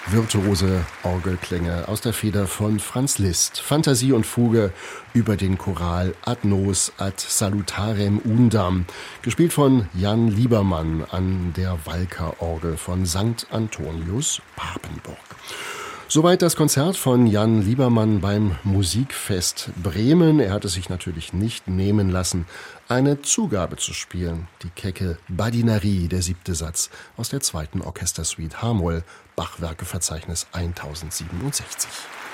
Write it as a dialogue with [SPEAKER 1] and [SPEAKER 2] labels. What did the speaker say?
[SPEAKER 1] Virtuose Orgelklänge aus der Feder von Franz Liszt. Fantasie und Fuge über den Choral Ad nos ad salutarem undam, gespielt von Jan Liebermann an der Walker-Orgel von St. Antonius Papenburg. Soweit das Konzert von Jan Liebermann beim Musikfest Bremen. Er hat es sich natürlich nicht nehmen lassen, eine Zugabe zu spielen. Die kecke Badinerie, der 7. Satz aus der 2. Orchestersuite H-Moll, Bachwerkeverzeichnis 1067.